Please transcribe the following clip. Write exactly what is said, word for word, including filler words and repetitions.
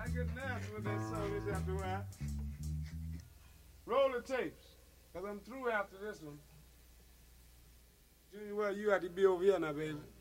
I get nasty with that song this after a while. Roll the tapes, because I'm through after this one. Junior, well, you have to be over here now, baby.